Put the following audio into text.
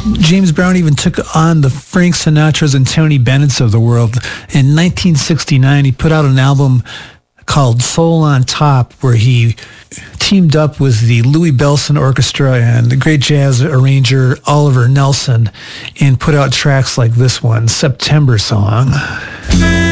James Brown even took on the Frank Sinatras and Tony Bennett's of the world. In 1969, he put out an album called Soul on Top, where he teamed up with the Louis Bellson Orchestra and the great jazz arranger Oliver Nelson and put out tracks like this one, September Song.